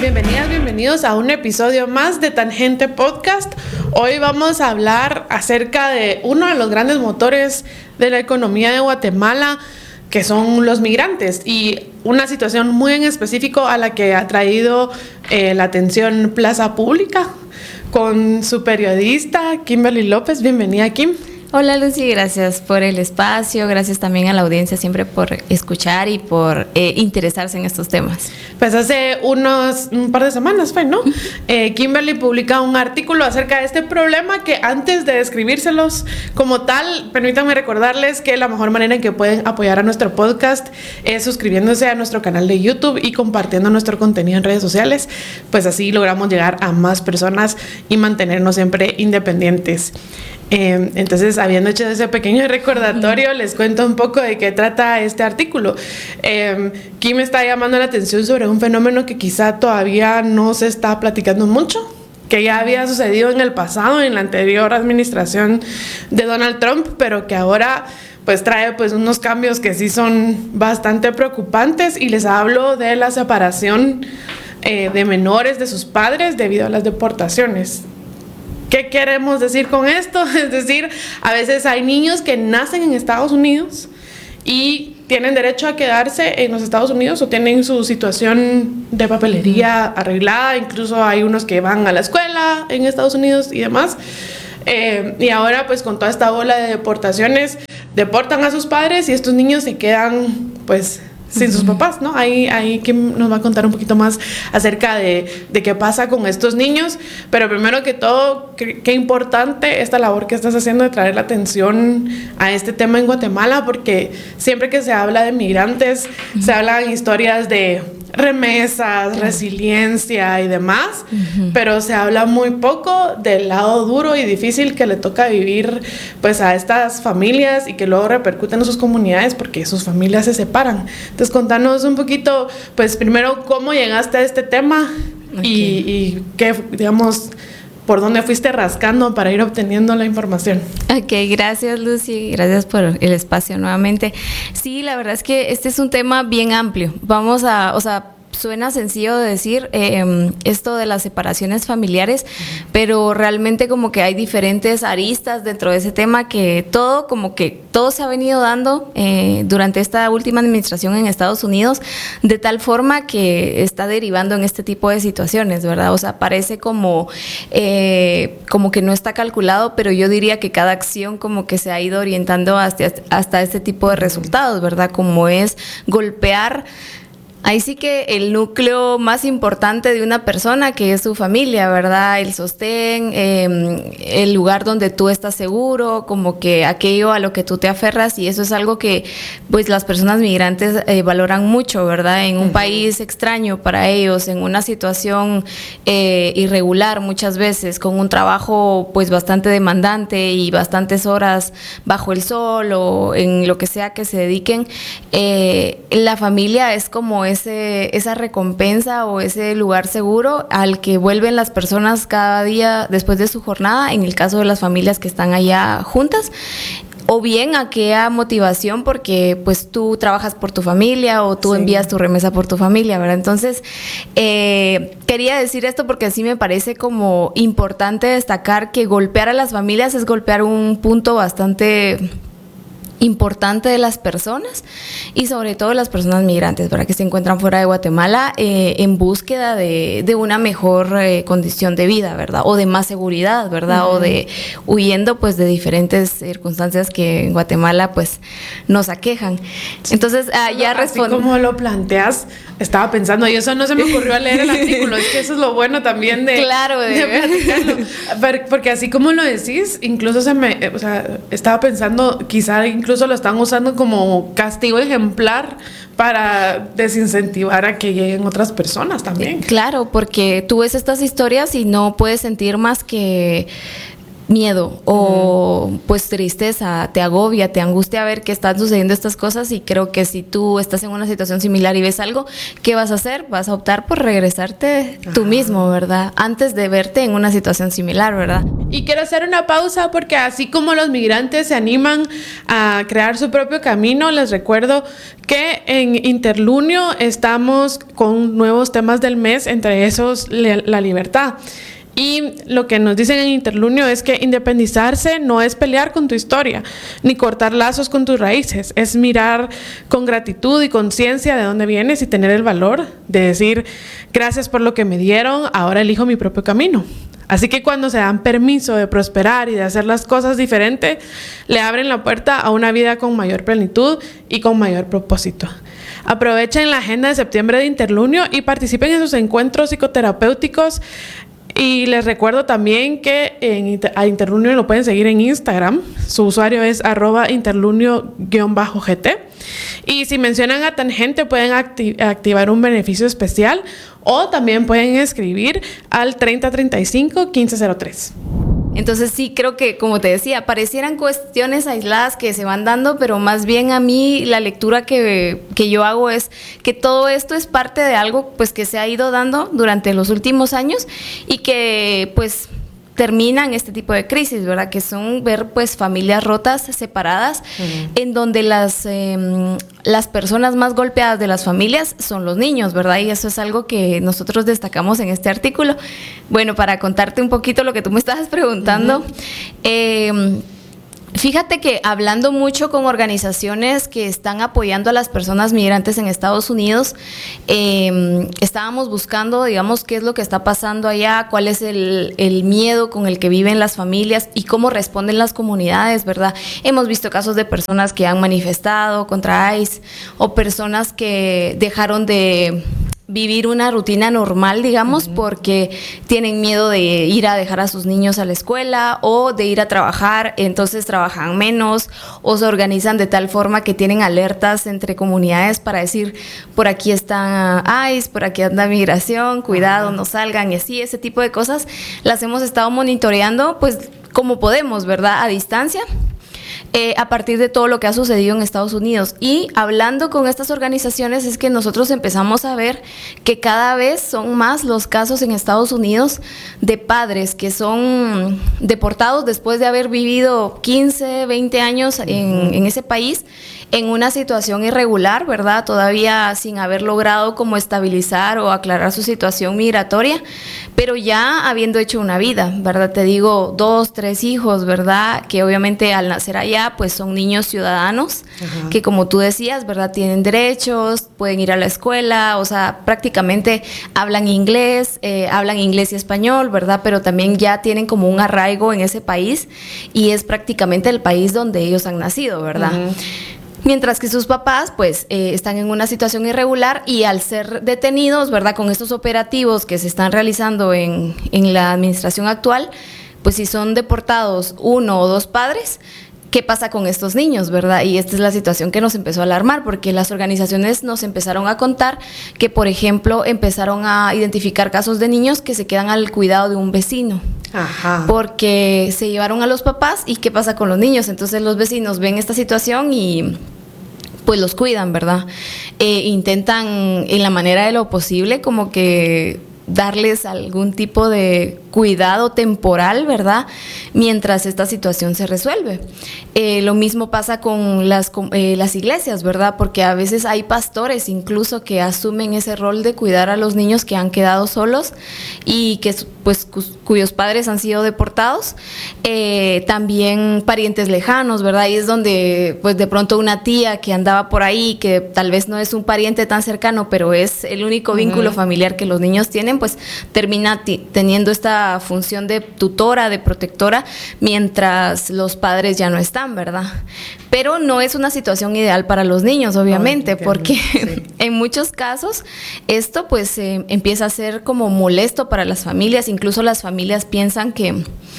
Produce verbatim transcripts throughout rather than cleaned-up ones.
Bienvenidas, bienvenidos a un episodio más de Tangente Podcast. Hoy vamos a hablar acerca de uno de los grandes motores de la economía de Guatemala, que son los migrantes, y una situación muy en específico a la que ha traído eh, la atención Plaza Pública con su periodista Kimberly López. Bienvenida, Kim. Hola Lucy, gracias por el espacio, gracias también a la audiencia siempre por escuchar y por eh, interesarse en estos temas. Pues hace unos un par de semanas fue, ¿no? Eh, Kimberly publica un artículo acerca de este problema que antes de describírselos como tal, permítanme recordarles que la mejor manera en que pueden apoyar a nuestro podcast es suscribiéndose a nuestro canal de YouTube y compartiendo nuestro contenido en redes sociales, pues así logramos llegar a más personas y mantenernos siempre independientes. Eh, entonces, habiendo hecho ese pequeño recordatorio, les cuento un poco de qué trata este artículo. Eh, Kim está llamando la atención sobre un fenómeno que quizá todavía no se está platicando mucho, que ya había sucedido en el pasado, en la anterior administración de Donald Trump, pero que ahora pues trae pues unos cambios que sí son bastante preocupantes, y les hablo de la separación eh, de menores de sus padres debido a las deportaciones. ¿Qué queremos decir con esto? Es decir, a veces hay niños que nacen en Estados Unidos y tienen derecho a quedarse en los Estados Unidos o tienen su situación de papelería arreglada. Incluso hay unos que van a la escuela en Estados Unidos y demás. Eh, y ahora pues con toda esta ola de deportaciones, deportan a sus padres y estos niños se quedan pues sin sus papás, ¿no? Ahí, ahí Kim nos va a contar un poquito más acerca de, de qué pasa con estos niños. Pero primero que todo, qué, qué importante esta labor que estás haciendo de traer la atención a este tema en Guatemala, porque siempre que se habla de migrantes, uh-huh. se hablan historias de remesas, uh-huh. resiliencia y demás, uh-huh. pero se habla muy poco del lado duro y difícil que le toca vivir pues a estas familias y que luego repercuten en sus comunidades porque sus familias se separan. Entonces, contanos un poquito, pues primero, cómo llegaste a este tema okay. y, y qué, digamos, por dónde fuiste rascando para ir obteniendo la información. Ok, gracias Lucy, gracias por el espacio nuevamente. Sí, la verdad es que este es un tema bien amplio. Vamos a, o sea, suena sencillo de decir eh, esto de las separaciones familiares, uh-huh. pero realmente como que hay diferentes aristas dentro de ese tema, que todo como que todo se ha venido dando eh, durante esta última administración en Estados Unidos, de tal forma que está derivando en este tipo de situaciones, ¿verdad? O sea, parece como, eh, como que no está calculado, pero yo diría que cada acción como que se ha ido orientando hasta, hasta este tipo de resultados, ¿verdad? Como es golpear ahí sí que el núcleo más importante de una persona, que es su familia, ¿verdad? El sostén, eh, el lugar donde tú estás seguro, como que aquello a lo que tú te aferras, y eso es algo que pues las personas migrantes eh, valoran mucho, ¿verdad? En un uh-huh. país extraño para ellos, en una situación eh, irregular muchas veces, con un trabajo pues bastante demandante y bastantes horas bajo el sol o en lo que sea que se dediquen, eh, la familia es como Ese, esa recompensa o ese lugar seguro al que vuelven las personas cada día después de su jornada, en el caso de las familias que están allá juntas, o bien aquella motivación porque pues tú trabajas por tu familia o tú sí. envías tu remesa por tu familia, ¿verdad? Entonces, eh, quería decir esto porque sí me parece como importante destacar que golpear a las familias es golpear un punto bastante importante de las personas, y sobre todo las personas migrantes, ¿verdad? Que se encuentran fuera de Guatemala eh, en búsqueda de, de una mejor eh, condición de vida, ¿verdad? O de más seguridad, ¿verdad? Uh-huh. O de huyendo pues de diferentes circunstancias que en Guatemala pues nos aquejan. Entonces, ah, ya respondo. Así como lo planteas, estaba pensando, y eso no se me ocurrió al leer el artículo, es que eso es lo bueno también de, claro, de, de platicarlo. Porque así como lo decís, incluso se me, o sea, estaba pensando, quizá incluso lo están usando como castigo ejemplar para desincentivar a que lleguen otras personas también. Claro, porque tú ves estas historias y no puedes sentir más que miedo o pues tristeza, te agobia, te angustia ver que están sucediendo estas cosas, y creo que si tú estás en una situación similar y ves algo, ¿qué vas a hacer? Vas a optar por regresarte Ajá. tú mismo, ¿verdad? Antes de verte en una situación similar, ¿verdad? Y quiero hacer una pausa porque así como los migrantes se animan a crear su propio camino, les recuerdo que en Interlunio estamos con nuevos temas del mes, entre esos la libertad. Y lo que nos dicen en Interlunio es que independizarse no es pelear con tu historia, ni cortar lazos con tus raíces, es mirar con gratitud y conciencia de dónde vienes y tener el valor de decir, gracias por lo que me dieron, ahora elijo mi propio camino. Así que cuando se dan permiso de prosperar y de hacer las cosas diferentes, le abren la puerta a una vida con mayor plenitud y con mayor propósito. Aprovechen la agenda de septiembre de Interlunio y participen en sus encuentros psicoterapéuticos. Y les recuerdo también que en, a Interlunio lo pueden seguir en Instagram. Su usuario es arroba interlunio-gt. Y si mencionan a Tangente pueden acti- activar un beneficio especial, o también pueden escribir al treinta treinta y cinco quince cero tres. Entonces sí, creo que, como te decía, parecieran cuestiones aisladas que se van dando, pero más bien a mí la lectura que, que yo hago es que todo esto es parte de algo pues que se ha ido dando durante los últimos años y que pues terminan este tipo de crisis, ¿verdad? Que son ver pues familias rotas, separadas, uh-huh. en donde las, eh, las personas más golpeadas de las familias son los niños, ¿verdad? Y eso es algo que nosotros destacamos en este artículo. Bueno, para contarte un poquito lo que tú me estabas preguntando, uh-huh. eh, fíjate que hablando mucho con organizaciones que están apoyando a las personas migrantes en Estados Unidos, eh, estábamos buscando, digamos, qué es lo que está pasando allá, cuál es el, el miedo con el que viven las familias y cómo responden las comunidades, ¿verdad? Hemos visto casos de personas que han manifestado contra ICE o personas que dejaron de vivir una rutina normal, digamos, uh-huh. porque tienen miedo de ir a dejar a sus niños a la escuela o de ir a trabajar, entonces trabajan menos o se organizan de tal forma que tienen alertas entre comunidades para decir, por aquí está ICE, por aquí anda migración, cuidado, uh-huh. no salgan, y así, ese tipo de cosas las hemos estado monitoreando, pues, como podemos, ¿verdad?, a distancia. Eh, a partir de todo lo que ha sucedido en Estados Unidos. Y hablando con estas organizaciones es que nosotros empezamos a ver que cada vez son más los casos en Estados Unidos de padres que son deportados después de haber vivido quince, veinte años en, en ese país, en una situación irregular, ¿verdad? Todavía sin haber logrado como estabilizar o aclarar su situación migratoria, pero ya habiendo hecho una vida, ¿verdad? Te digo, dos, tres hijos, ¿verdad? Que obviamente al nacer allá, pues son niños ciudadanos, uh-huh. que como tú decías, ¿verdad? Tienen derechos, pueden ir a la escuela, o sea, prácticamente hablan inglés, eh, hablan inglés y español, ¿verdad? Pero también ya tienen como un arraigo en ese país y es prácticamente el país donde ellos han nacido, ¿verdad? Uh-huh. Mientras que sus papás, pues, eh, están en una situación irregular y al ser detenidos, ¿verdad?, con estos operativos que se están realizando en, en la administración actual, pues si son deportados uno o dos padres, ¿qué pasa con estos niños, verdad? Y esta es la situación que nos empezó a alarmar, porque las organizaciones nos empezaron a contar que, por ejemplo, empezaron a identificar casos de niños que se quedan al cuidado de un vecino. Ajá. Porque se llevaron a los papás y ¿qué pasa con los niños? Entonces los vecinos ven esta situación y pues los cuidan, ¿verdad? Eh, intentan en la manera de lo posible como que darles algún tipo de cuidado temporal, ¿verdad?, mientras esta situación se resuelve. Eh, lo mismo pasa con las, con, eh, las iglesias, ¿verdad?, porque a veces hay pastores incluso que asumen ese rol de cuidar a los niños que han quedado solos y que pues cu- cuyos padres han sido deportados, eh, también parientes lejanos, ¿verdad?, y es donde pues de pronto una tía que andaba por ahí, que tal vez no es un pariente tan cercano, pero es el único uh-huh. vínculo familiar que los niños tienen, pues termina t- teniendo esta función de tutora, de protectora, mientras los padres ya no están, ¿verdad? Pero no es una situación ideal para los niños, obviamente, no, porque sí. en muchos casos esto pues eh, empieza a ser como molesto para las familias, incluso las familias piensan que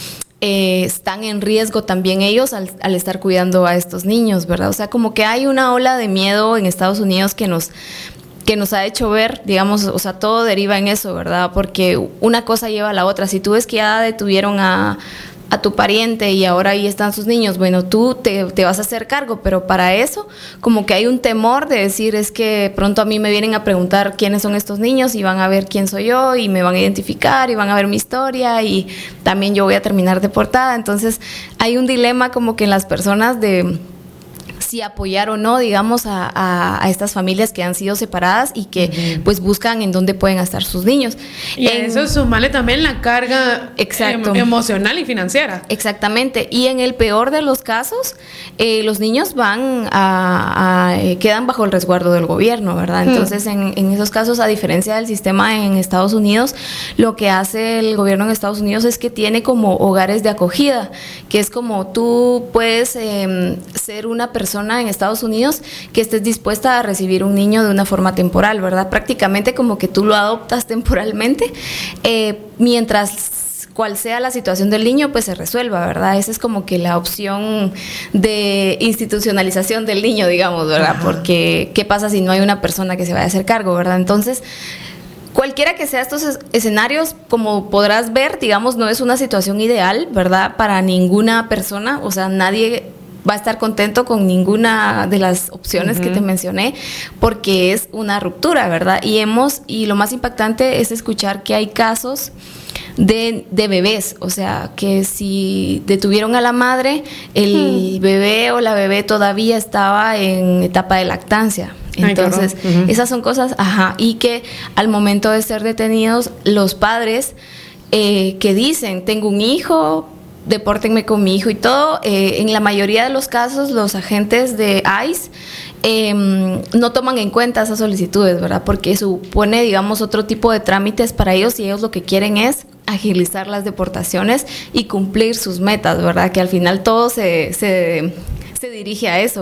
Eh, están en riesgo también ellos al, al estar cuidando a estos niños, ¿verdad? O sea, como que hay una ola de miedo en Estados Unidos que nos que nos ha hecho ver, digamos, o sea, todo deriva en eso, ¿verdad? Porque una cosa lleva a la otra. Si tú ves que ya detuvieron a, a tu pariente y ahora ahí están sus niños, bueno, tú te, te vas a hacer cargo, pero para eso como que hay un temor de decir, es que pronto a mí me vienen a preguntar quiénes son estos niños y van a ver quién soy yo y me van a identificar y van a ver mi historia y también yo voy a terminar deportada. Entonces hay un dilema como que en las personas de si apoyar o no, digamos, a, a, a estas familias que han sido separadas y que uh-huh. pues buscan en dónde pueden estar sus niños. Y en, a eso sumarle también la carga em, emocional y financiera. Exactamente. Y en el peor de los casos, eh, los niños van a, a eh, quedan bajo el resguardo del gobierno, ¿verdad? Entonces, uh-huh. en, en esos casos, a diferencia del sistema en Estados Unidos, lo que hace el gobierno en Estados Unidos es que tiene como hogares de acogida, que es como tú puedes eh, ser una persona en Estados Unidos que estés dispuesta a recibir un niño de una forma temporal, ¿verdad? Prácticamente como que tú lo adoptas temporalmente, eh, mientras cual sea la situación del niño, pues se resuelva, ¿verdad? Esa es como que la opción de institucionalización del niño, digamos, ¿verdad? Ajá. Porque ¿qué pasa si no hay una persona que se vaya a hacer cargo, ¿verdad? Entonces, cualquiera que sea estos escenarios, como podrás ver, digamos, no es una situación ideal, ¿verdad? Para ninguna persona, o sea, nadie va a estar contento con ninguna de las opciones uh-huh. que te mencioné, porque es una ruptura, ¿verdad? Y hemos, y lo más impactante es escuchar que hay casos de, de bebés, o sea, que si detuvieron a la madre, el uh-huh. bebé o la bebé todavía estaba en etapa de lactancia. Entonces, Ay, uh-huh. esas son cosas, ajá, y que al momento de ser detenidos, los padres eh, que dicen, tengo un hijo, depórtenme con mi hijo y todo, eh, en la mayoría de los casos los agentes de ICE eh, no toman en cuenta esas solicitudes, ¿verdad? Porque supone, digamos, otro tipo de trámites para ellos y ellos lo que quieren es agilizar las deportaciones y cumplir sus metas, ¿verdad? Que al final todo se, se, se dirige a eso.